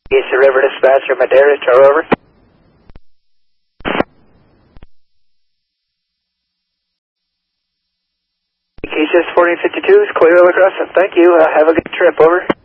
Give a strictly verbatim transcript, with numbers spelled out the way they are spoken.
East River Dispatcher, Madera, Charlie over. Keisha fourteen fifty-two is clear over crossing. Thank you. Uh, have a good trip, over.